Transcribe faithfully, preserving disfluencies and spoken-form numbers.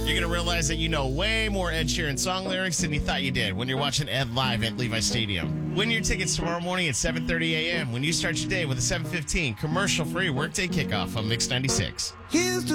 You're going to realize that you know way more Ed Sheeran song lyrics than you thought you did when you're watching Ed live at Levi Stadium. Win your tickets tomorrow morning at seven thirty a.m. when you start your day with a seven fifteen commercial-free workday kickoff on Mix ninety-six. Here's to